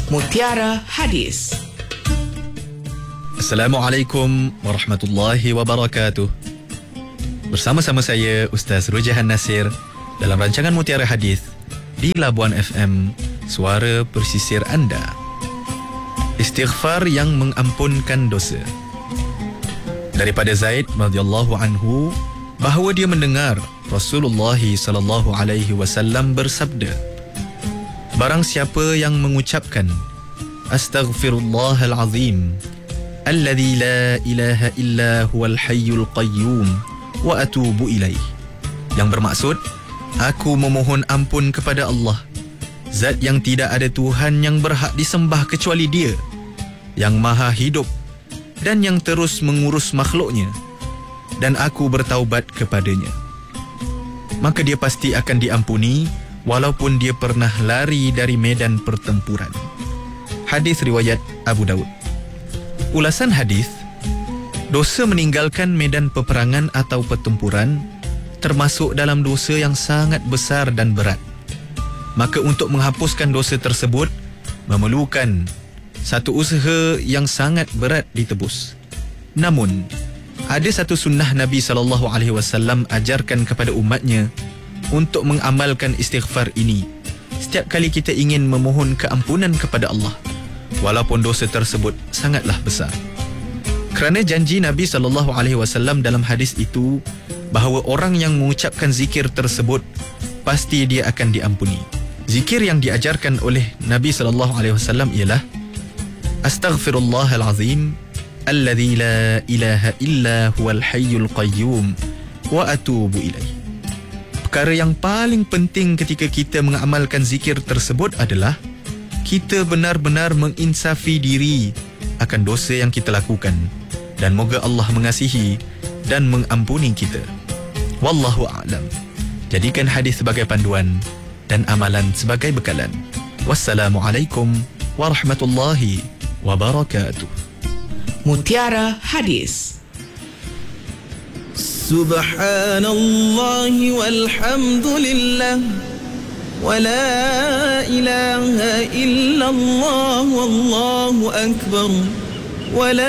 Mutiara Hadis. Assalamualaikum warahmatullahi wabarakatuh. Bersama-sama saya Ustaz Rujahan Nasir dalam rancangan Mutiara Hadis di Labuan FM, suara persisir anda. Istighfar yang mengampunkan dosa. Daripada Zaid radhiyallahu anhu bahawa dia mendengar Rasulullah sallallahu alaihi wasallam bersabda, barang siapa yang mengucapkan Astaghfirullahal azim alladzi la ilaha illa huwal hayyul qayyum wa atubu ilaih, yang bermaksud aku memohon ampun kepada Allah, zat yang tidak ada Tuhan yang berhak disembah kecuali Dia, yang maha hidup dan yang terus mengurus makhluknya, dan aku bertaubat kepadanya, maka dia pasti akan diampuni walaupun dia pernah lari dari medan pertempuran. Hadis riwayat Abu Daud. Ulasan hadis, dosa meninggalkan medan peperangan atau pertempuran termasuk dalam dosa yang sangat besar dan berat. Maka untuk menghapuskan dosa tersebut memerlukan satu usaha yang sangat berat ditebus. Namun, ada satu sunnah Nabi SAW ajarkan kepada umatnya untuk mengamalkan istighfar ini setiap kali kita ingin memohon keampunan kepada Allah, walaupun dosa tersebut sangatlah besar. Kerana janji Nabi SAW dalam hadis itu bahawa orang yang mengucapkan zikir tersebut pasti dia akan diampuni. Zikir yang diajarkan oleh Nabi SAW ialah Astaghfirullahal azim alladzi la ilaha illa huwal hayyul qayyum wa atubu ilaih. Perkara yang paling penting ketika kita mengamalkan zikir tersebut adalah kita benar-benar menginsafi diri akan dosa yang kita lakukan, dan moga Allah mengasihi dan mengampuni kita. Wallahu a'lam. Jadikan hadis sebagai panduan dan amalan sebagai bekalan. Wassalamualaikum warahmatullahi wabarakatuh. Mutiara Hadis. Subhanallah walhamdulillah wa la ilaha illallah wallahu akbar wa la